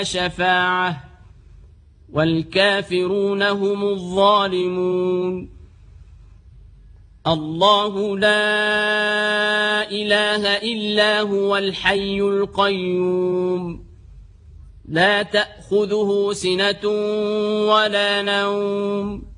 شفاعة والكافرون هم الظالمون. الله لا إله إلا هو الحي القيوم لا تأخذه سنة ولا نوم